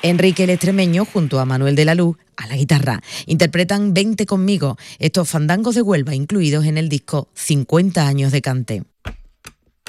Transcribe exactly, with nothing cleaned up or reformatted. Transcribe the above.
Enrique el Extremeño junto a Manuel de la Luz a la guitarra. Interpretan Vente conmigo, estos fandangos de Huelva incluidos en el disco cincuenta años de cante.